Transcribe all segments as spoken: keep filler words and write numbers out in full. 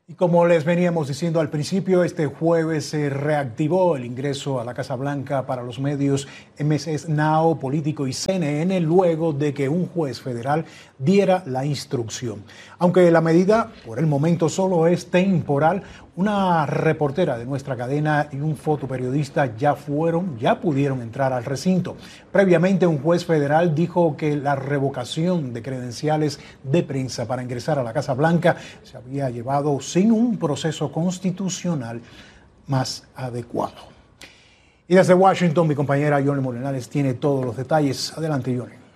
Y como les veníamos diciendo al principio, este jueves se reactivó el ingreso a la Casa Blanca para los medios M S Now, Político y C N N luego de que un juez federal diera la instrucción. Aunque la medida por el momento solo es temporal, una reportera de nuestra cadena y un fotoperiodista ya fueron, ya pudieron entrar al recinto. Previamente, un juez federal dijo que la revocación de credenciales de prensa para ingresar a la Casa Blanca se había llevado sin un proceso constitucional más adecuado. Y desde Washington, mi compañera Yone Molinares tiene todos los detalles. Adelante, Yone.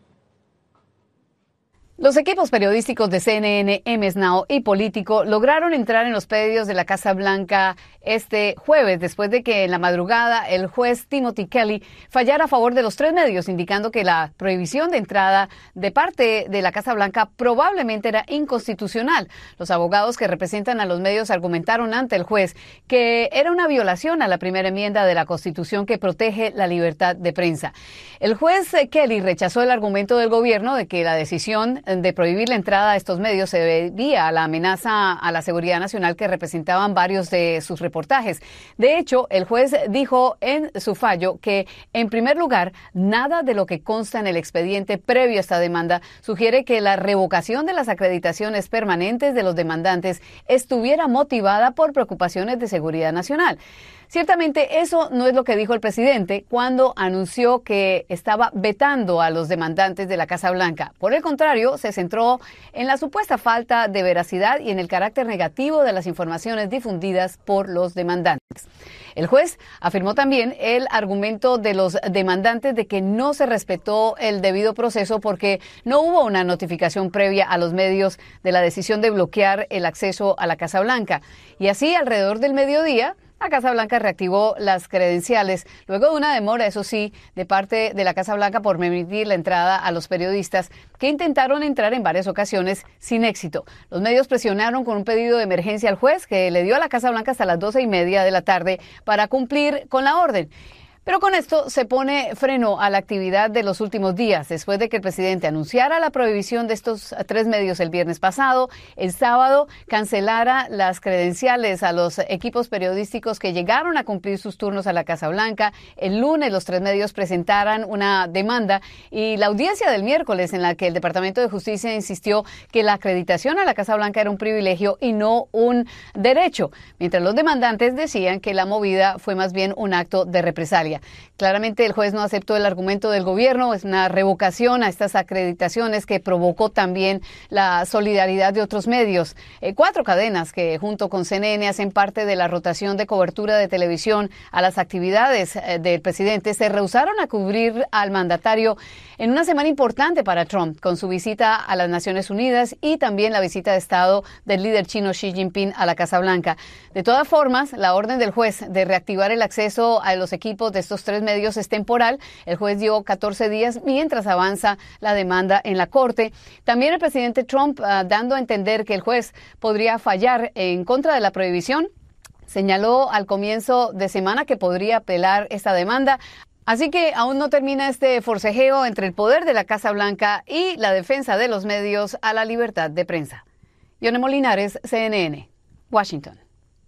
Los equipos periodísticos de C N N, M S Now y Político lograron entrar en los predios de la Casa Blanca este jueves, después de que en la madrugada el juez Timothy Kelly fallara a favor de los tres medios, indicando que la prohibición de entrada de parte de la Casa Blanca probablemente era inconstitucional. Los abogados que representan a los medios argumentaron ante el juez que era una violación a la primera enmienda de la Constitución que protege la libertad de prensa. El juez Kelly rechazó el argumento del gobierno de que la decisión de prohibir la entrada a estos medios se debía a la amenaza a la seguridad nacional que representaban varios de sus reportajes. De hecho, el juez dijo en su fallo que, en primer lugar, nada de lo que consta en el expediente previo a esta demanda sugiere que la revocación de las acreditaciones permanentes de los demandantes estuviera motivada por preocupaciones de seguridad nacional. Ciertamente eso no es lo que dijo el presidente cuando anunció que estaba vetando a los demandantes de la Casa Blanca. Por el contrario, se centró en la supuesta falta de veracidad y en el carácter negativo de las informaciones difundidas por los demandantes. El juez afirmó también el argumento de los demandantes de que no se respetó el debido proceso porque no hubo una notificación previa a los medios de la decisión de bloquear el acceso a la Casa Blanca. Y así, alrededor del mediodía, la Casa Blanca reactivó las credenciales, luego de una demora, eso sí, de parte de la Casa Blanca por permitir la entrada a los periodistas que intentaron entrar en varias ocasiones sin éxito. Los medios presionaron con un pedido de emergencia al juez, que le dio a la Casa Blanca hasta las doce y media de la tarde para cumplir con la orden. Pero con esto se pone freno a la actividad de los últimos días, después de que el presidente anunciara la prohibición de estos tres medios el viernes pasado. El sábado cancelara las credenciales a los equipos periodísticos que llegaron a cumplir sus turnos a la Casa Blanca. El lunes los tres medios presentaran una demanda y la audiencia del miércoles, en la que el Departamento de Justicia insistió que la acreditación a la Casa Blanca era un privilegio y no un derecho, mientras los demandantes decían que la movida fue más bien un acto de represalia. Claramente el juez no aceptó el argumento del gobierno, es una revocación a estas acreditaciones que provocó también la solidaridad de otros medios. Eh, cuatro cadenas que junto con C N N hacen parte de la rotación de cobertura de televisión a las actividades eh, del presidente se rehusaron a cubrir al mandatario en una semana importante para Trump, con su visita a las Naciones Unidas y también la visita de Estado del líder chino Xi Jinping a la Casa Blanca. De todas formas, la orden del juez de reactivar el acceso a los equipos de estos tres medios es temporal. El juez dio catorce días mientras avanza la demanda en la Corte. También el presidente Trump, uh, dando a entender que el juez podría fallar en contra de la prohibición, señaló al comienzo de semana que podría apelar esta demanda. Así que aún no termina este forcejeo entre el poder de la Casa Blanca y la defensa de los medios a la libertad de prensa. Yone Molinares, C N N, Washington.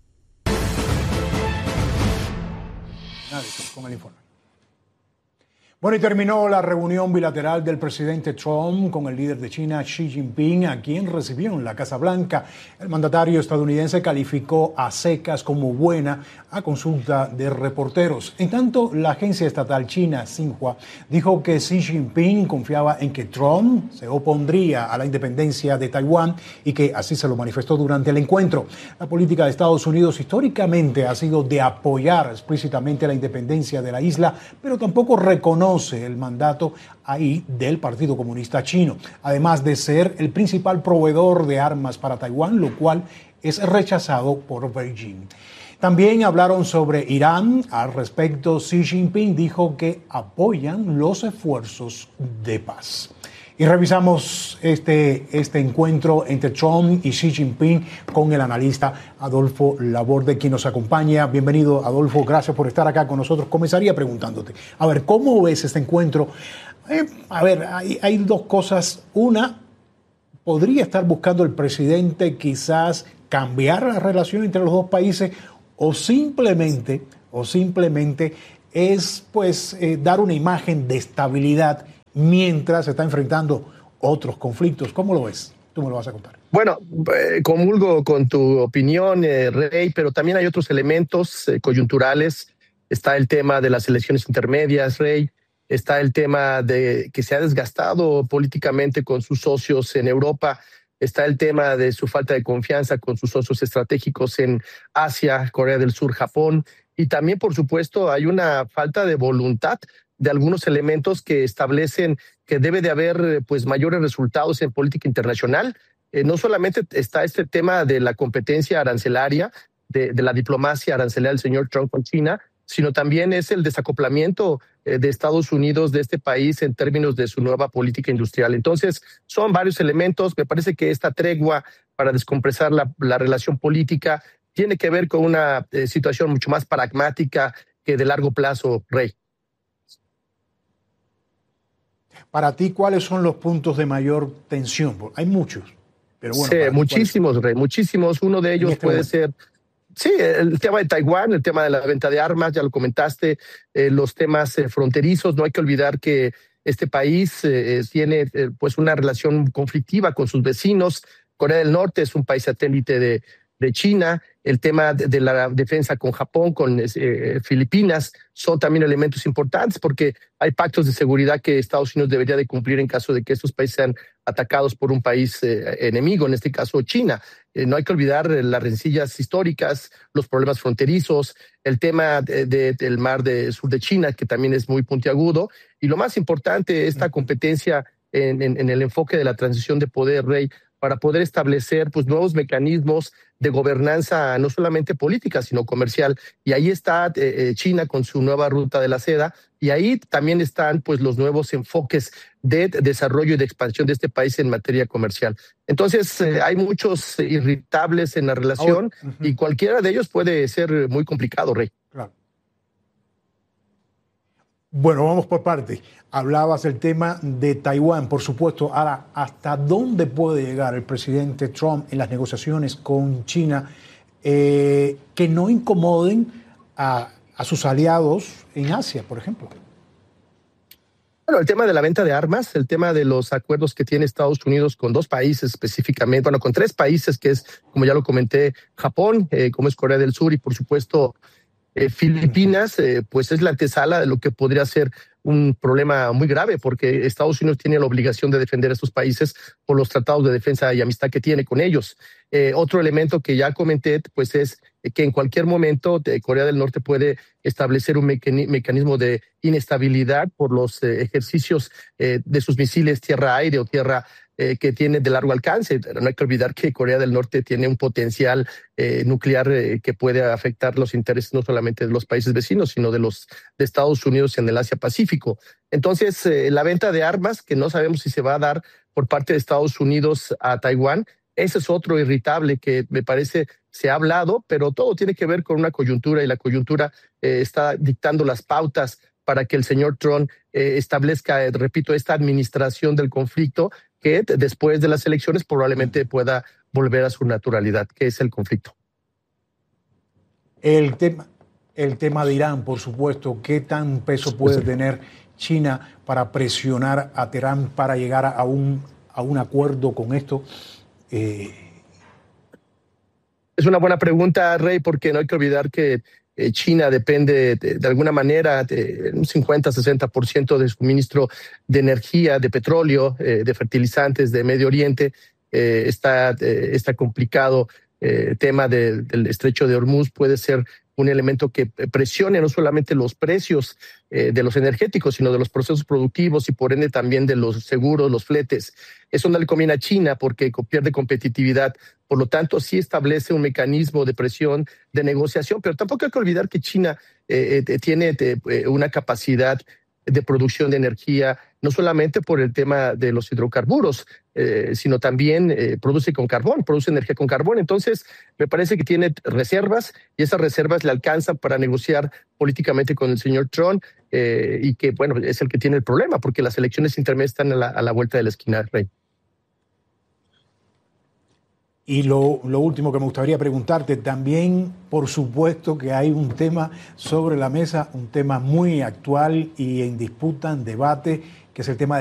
Con el informe. Bueno, y terminó la reunión bilateral del presidente Trump con el líder de China, Xi Jinping, a quien recibió en la Casa Blanca. El mandatario estadounidense calificó a secas como buena a consulta de reporteros. En tanto, la agencia estatal china Xinhua dijo que Xi Jinping confiaba en que Trump se opondría a la independencia de Taiwán y que así se lo manifestó durante el encuentro. La política de Estados Unidos históricamente ha sido de apoyar explícitamente la independencia de la isla, pero tampoco reconoce el mandato ahí del Partido Comunista Chino, además de ser el principal proveedor de armas para Taiwán, lo cual es rechazado por Beijing. También hablaron sobre Irán. Al respecto, Xi Jinping dijo que apoyan los esfuerzos de paz. Y revisamos este, este encuentro entre Trump y Xi Jinping con el analista Adolfo Laborde, quien nos acompaña. Bienvenido, Adolfo, gracias por estar acá con nosotros. Comenzaría preguntándote, a ver, ¿cómo ves este encuentro? Eh, a ver, hay, hay dos cosas. Una, ¿podría estar buscando el presidente quizás cambiar la relación entre los dos países o simplemente, o simplemente es pues eh, dar una imagen de estabilidad mientras se está enfrentando otros conflictos? ¿Cómo lo ves? Tú me lo vas a contar. Bueno, eh, comulgo con tu opinión, eh, Rey, pero también hay otros elementos eh, coyunturales. Está el tema de las elecciones intermedias, Rey. Está el tema de que se ha desgastado políticamente con sus socios en Europa. Está el tema de su falta de confianza con sus socios estratégicos en Asia, Corea del Sur, Japón. Y también, por supuesto, hay una falta de voluntad de algunos elementos que establecen que debe de haber pues mayores resultados en política internacional. Eh, no solamente está este tema de la competencia arancelaria, de, de la diplomacia arancelaria del señor Trump con China, sino también es el desacoplamiento eh, de Estados Unidos de este país en términos de su nueva política industrial. Entonces, son varios elementos. Me parece que esta tregua para descompresar la, la relación política tiene que ver con una eh, situación mucho más pragmática que de largo plazo, Rey. Para ti, ¿cuáles son los puntos de mayor tensión? Hay muchos, pero bueno. Sí, muchísimos, Rey, muchísimos. Uno de ellos este puede momento. ser, sí, el tema de Taiwán, el tema de la venta de armas, ya lo comentaste, eh, los temas eh, fronterizos. No hay que olvidar que este país eh, tiene eh, pues una relación conflictiva con sus vecinos. Corea del Norte es un país satélite de, de China. El tema de, de la defensa con Japón, con eh, Filipinas, son también elementos importantes porque hay pactos de seguridad que Estados Unidos debería de cumplir en caso de que estos países sean atacados por un país eh, enemigo, en este caso China. Eh, no hay que olvidar eh, las rencillas históricas, los problemas fronterizos, el tema de, de, del mar de sur de China, que también es muy puntiagudo, y lo más importante, esta competencia en, en, en el enfoque de la transición de poder, Rey, para poder establecer pues nuevos mecanismos de gobernanza, no solamente política, sino comercial. Y ahí está eh, China con su nueva ruta de la seda, y ahí también están pues los nuevos enfoques de desarrollo y de expansión de este país en materia comercial. Entonces, eh, hay muchos irritables en la relación, oh, uh-huh. y cualquiera de ellos puede ser muy complicado, Rey. Claro. Bueno, vamos por partes. Hablabas del tema de Taiwán, por supuesto. Ahora, ¿hasta dónde puede llegar el presidente Trump en las negociaciones con China eh, que no incomoden a, a sus aliados en Asia, por ejemplo? Bueno, el tema de la venta de armas, el tema de los acuerdos que tiene Estados Unidos con dos países específicamente, bueno, con tres países, que es, como ya lo comenté, Japón, eh, como es Corea del Sur y, por supuesto, Eh, Filipinas, eh, pues es la antesala de lo que podría ser un problema muy grave, porque Estados Unidos tiene la obligación de defender a estos países por los tratados de defensa y amistad que tiene con ellos. Eh, otro elemento que ya comenté, pues es que en cualquier momento eh, Corea del Norte puede establecer un mecan- mecanismo de inestabilidad por los eh, ejercicios eh, de sus misiles tierra-aire o tierra Eh, que tiene de largo alcance. No hay que olvidar que Corea del Norte tiene un potencial eh, nuclear eh, que puede afectar los intereses no solamente de los países vecinos, sino de los de Estados Unidos en el Asia-Pacífico. Entonces, eh, la venta de armas, que no sabemos si se va a dar por parte de Estados Unidos a Taiwán, ese es otro irritable que me parece se ha hablado, pero todo tiene que ver con una coyuntura, y la coyuntura eh, está dictando las pautas para que el señor Trump eh, establezca, eh, repito, esta administración del conflicto, que después de las elecciones probablemente pueda volver a su naturalidad, que es el conflicto. El tema, el tema de Irán, por supuesto, ¿qué tan peso puede tener China para presionar a Teherán para llegar a un, a un acuerdo con esto? Eh... Es una buena pregunta, Rey, porque no hay que olvidar que China depende de, de alguna manera de un cincuenta a sesenta por ciento de suministro de energía, de petróleo, eh, de fertilizantes de Medio Oriente. Eh, está, eh, está complicado eh, tema de, del estrecho de Hormuz puede ser un elemento que presione no solamente los precios eh, de los energéticos, sino de los procesos productivos y por ende también de los seguros, los fletes. Eso no le conviene a China porque pierde competitividad. Por lo tanto, sí establece un mecanismo de presión, de negociación, pero tampoco hay que olvidar que China eh, eh, tiene eh, una capacidad de producción de energía, no solamente por el tema de los hidrocarburos, eh, sino también eh, produce con carbón, produce energía con carbón. Entonces, me parece que tiene reservas y esas reservas le alcanzan para negociar políticamente con el señor Trump eh, y que, bueno, es el que tiene el problema porque las elecciones intermedias están a la, a la vuelta de la esquina, Rey. Y lo, lo último que me gustaría preguntarte, también por supuesto que hay un tema sobre la mesa, un tema muy actual y en disputa, en debate, que es el tema de